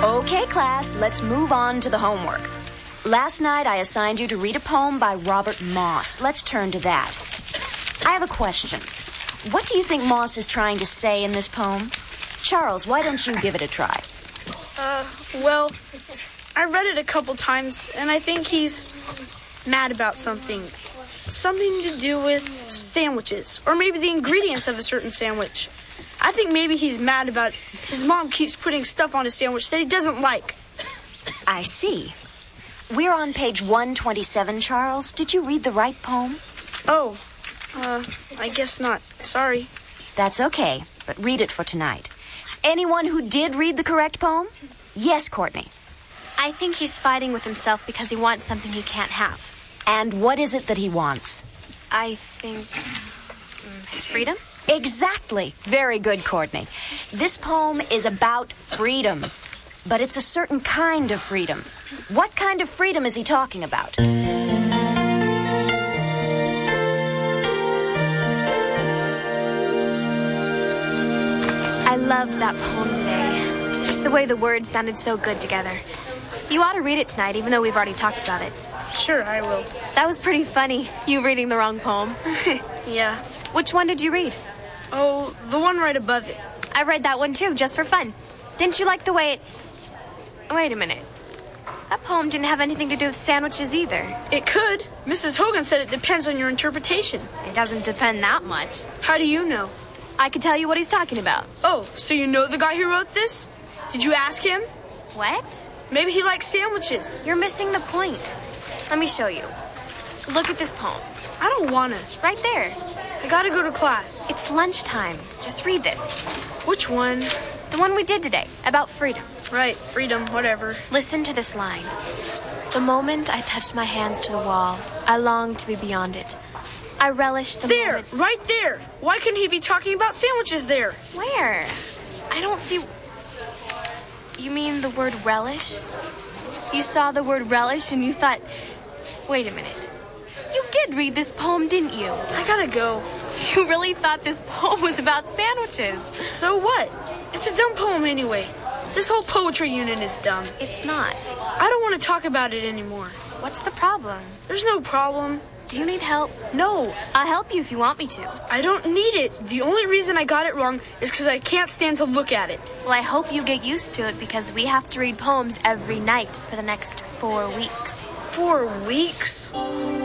Okay, class, let's move on to the homework. Last night, I assigned you to read a poem by Robert Moss. Let's turn to that. I have a question. What do you think Moss is trying to say in this poem? Charles, why don't you give it a try? Well, I read it a couple times, and I think he's mad about something. Something to do with sandwiches, or maybe the ingredients of a certain sandwich. I think maybe he's mad about his mom keeps putting stuff on his sandwich that he doesn't like. I see. We're on page 127, Charles. Did you read the right poem? Oh, I guess not. Sorry. That's okay, but read it for tonight. Anyone who did read the correct poem? Yes, Courtney. I think he's fighting with himself because he wants something he can't have. And what is it that he wants? I think his freedom? Exactly. Very good, Courtney. This poem is about freedom, but it's a certain kind of freedom. What kind of freedom is he talking about? I loved that poem today. Just the way the words sounded so good together. You ought to read it tonight, even though we've already talked about it. Sure, I will. That was pretty funny, you reading the wrong poem. Yeah. Which one did you read? Oh, the one right above it. I read that one too, just for fun. Didn't you like the way it... Wait a minute. That poem didn't have anything to do with sandwiches either. It could. Mrs. Hogan said it depends on your interpretation. It doesn't depend that much. How do you know? I could tell you what he's talking about. Oh, so you know the guy who wrote this? Did you ask him? What? Maybe he likes sandwiches. You're missing the point. Let me show you. Look at this poem. I don't want to. Right there. I gotta go to class. It's lunchtime. Just read this. Which one? The one we did today, about freedom. Right, freedom, whatever. Listen to this line. The moment I touched my hands to the wall, I longed to be beyond it. I relished the moment... There, right there. Why couldn't he be talking about sandwiches there? Where? I don't see... You mean the word relish? You saw the word relish and you thought... Wait a minute. You did read this poem, didn't you? I gotta go. You really thought this poem was about sandwiches. So what? It's a dumb poem anyway. This whole poetry unit is dumb. It's not. I don't want to talk about it anymore. What's the problem? There's no problem. Do you need help? No. I'll help you if you want me to. I don't need it. The only reason I got it wrong is because I can't stand to look at it. Well, I hope you get used to it because we have to read poems every night for the next 4 weeks. 4 weeks?